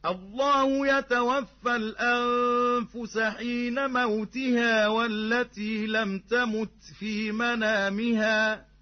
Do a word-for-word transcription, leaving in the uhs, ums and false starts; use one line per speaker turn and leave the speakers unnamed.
الله يتوفى الأنفس حين موتها والتي لم تمت في منامها